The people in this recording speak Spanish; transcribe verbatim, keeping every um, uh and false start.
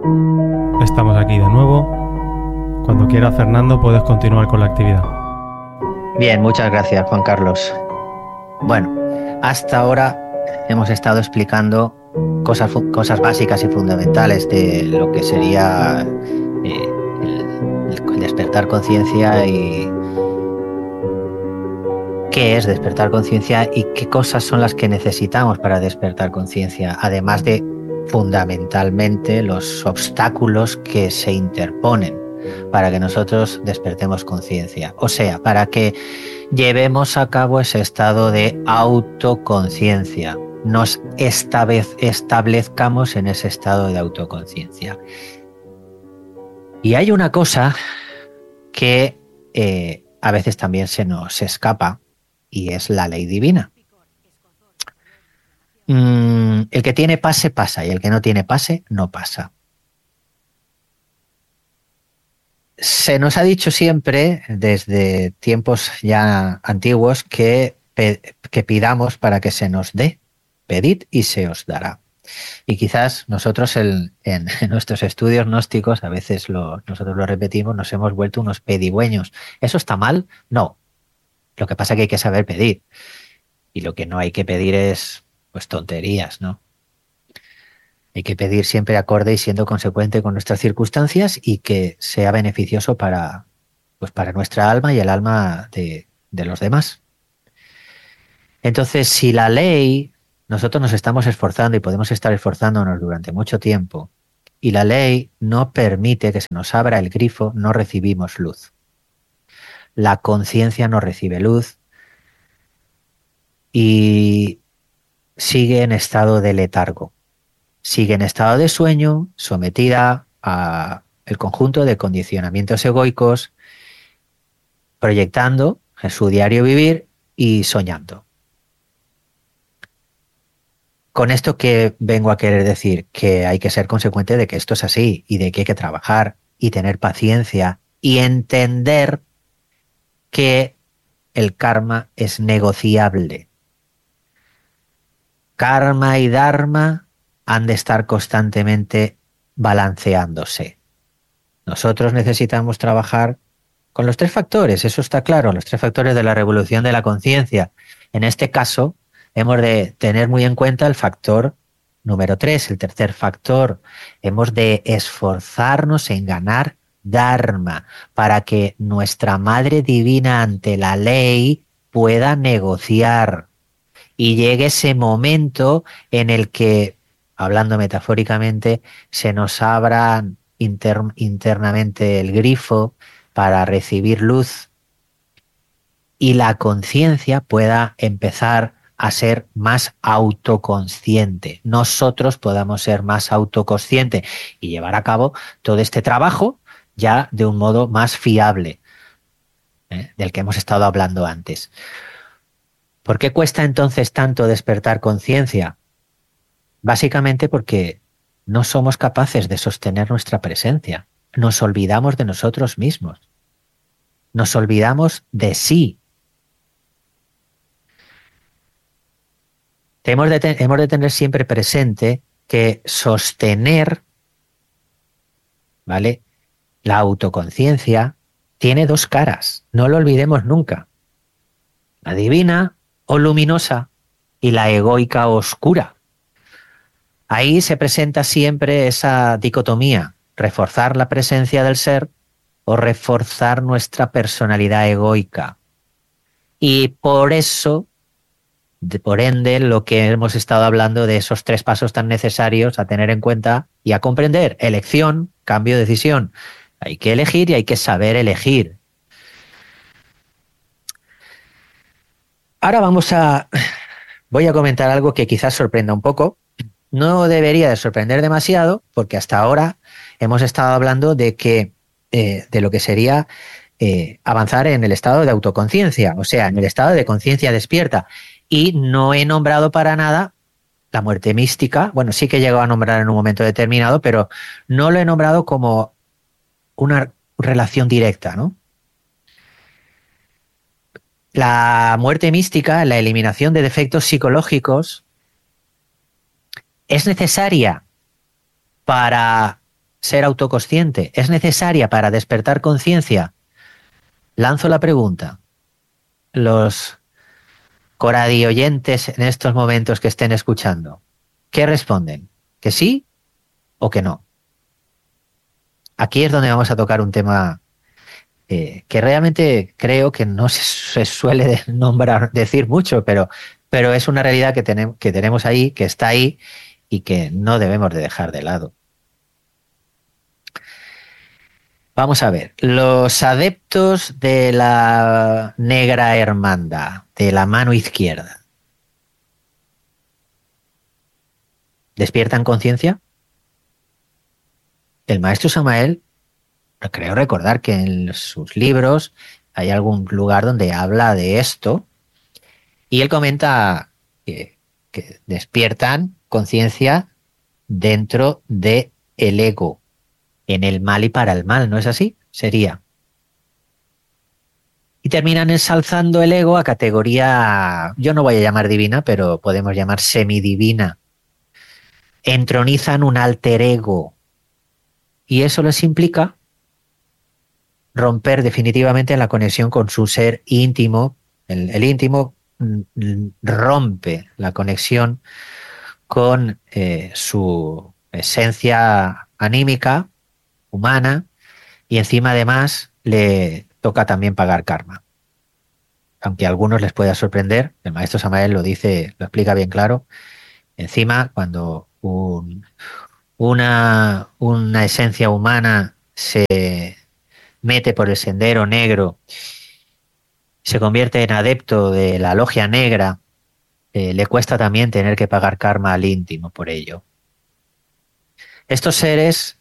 Estamos aquí de nuevo. Cuando quiera, Fernando, puedes continuar con la actividad. Bien, muchas gracias, Juan Carlos. Bueno, hasta ahora hemos estado explicando cosas, cosas básicas y fundamentales de lo que sería eh, el, el despertar conciencia y qué es despertar conciencia y qué cosas son las que necesitamos para despertar conciencia, además de fundamentalmente los obstáculos que se interponen para que nosotros despertemos conciencia, o sea, para que llevemos a cabo ese estado de autoconciencia, nos esta vez establezcamos en ese estado de autoconciencia. Y hay una cosa que eh, a veces también se nos escapa, y es la ley divina. Mm, el que tiene pase, pasa, y el que no tiene pase, no pasa. Se nos ha dicho siempre, desde tiempos ya antiguos, que, que pidamos para que se nos dé. Pedid y se os dará. Y quizás nosotros el, en, en nuestros estudios gnósticos, a veces lo, nosotros lo repetimos, nos hemos vuelto unos pedigüeños. ¿Eso está mal? No. Lo que pasa es que hay que saber pedir. Y lo que no hay que pedir es, pues, tonterías, ¿no? Hay que pedir siempre acorde y siendo consecuente con nuestras circunstancias y que sea beneficioso para, pues, para nuestra alma y el alma de, de los demás. Entonces, si la ley, nosotros nos estamos esforzando y podemos estar esforzándonos durante mucho tiempo, y la ley no permite que se nos abra el grifo, no recibimos luz. La conciencia no recibe luz y sigue en estado de letargo. Sigue en estado de sueño, sometida a el conjunto de condicionamientos egoicos, proyectando en su diario vivir y soñando. Con esto que vengo a querer decir, que hay que ser consecuente de que esto es así y de que hay que trabajar y tener paciencia y entender que el karma es negociable. Karma y dharma han de estar constantemente balanceándose. Nosotros necesitamos trabajar con los tres factores, eso está claro, los tres factores de la revolución de la conciencia. En este caso, hemos de tener muy en cuenta el factor número tres, el tercer factor. Hemos de esforzarnos en ganar dharma para que nuestra Madre Divina ante la ley pueda negociar y llegue ese momento en el que, hablando metafóricamente, se nos abra inter, internamente el grifo para recibir luz y la conciencia pueda empezar a ser más autoconsciente. Nosotros podamos ser más autoconscientes y llevar a cabo todo este trabajo ya de un modo más fiable, ¿eh? Del que hemos estado hablando antes. ¿Por qué cuesta entonces tanto despertar conciencia? Básicamente porque no somos capaces de sostener nuestra presencia. Nos olvidamos de nosotros mismos. Nos olvidamos de sí. Hemos de, te- hemos de tener siempre presente que sostener, ¿vale?, la autoconciencia tiene dos caras. No lo olvidemos nunca. La divina o luminosa y la egoica o oscura. Ahí se presenta siempre esa dicotomía, reforzar la presencia del ser o reforzar nuestra personalidad egoica. Y por eso, de, por ende, lo que hemos estado hablando de esos tres pasos tan necesarios a tener en cuenta y a comprender: elección, cambio, decisión. Hay que elegir y hay que saber elegir. Ahora vamos a... Voy a comentar algo que quizás sorprenda un poco. No debería de sorprender demasiado, porque hasta ahora hemos estado hablando de que eh, de lo que sería eh, avanzar en el estado de autoconciencia, o sea, en el estado de conciencia despierta. Y no he nombrado para nada la muerte mística. Bueno, sí que he llegado a nombrar en un momento determinado, pero no lo he nombrado como una relación directa, ¿no? La muerte mística, la eliminación de defectos psicológicos, es necesaria para ser autoconsciente es necesaria para despertar conciencia? Lanzo la pregunta. Los Coradi oyentes en estos momentos que estén escuchando, ¿qué responden? ¿Que sí o que no? Aquí es donde vamos a tocar un tema eh, que realmente creo que no se, se suele nombrar, decir mucho, pero, pero es una realidad que, tenemos, que tenemos ahí, que está ahí y que no debemos de dejar de lado. Vamos a ver, los adeptos de la Negra Hermandad, de la mano izquierda, ¿despiertan conciencia? El maestro Samael, creo recordar que en sus libros hay algún lugar donde habla de esto y él comenta que, que despiertan conciencia dentro de el ego, en el mal y para el mal, ¿no es así? Sería. Y terminan ensalzando el ego a categoría, yo no voy a llamar divina, pero podemos llamar semidivina. Entronizan un alter ego. Y eso les implica romper definitivamente la conexión con su ser íntimo. El, el íntimo mm, rompe la conexión con eh, su esencia anímica, humana, y encima además le toca también pagar karma. Aunque a algunos les pueda sorprender, el maestro Samael lo dice, lo explica bien claro. Encima, cuando un, una, una esencia humana se mete por el sendero negro, se convierte en adepto de la logia negra, eh, le cuesta también tener que pagar karma al íntimo por ello. Estos seres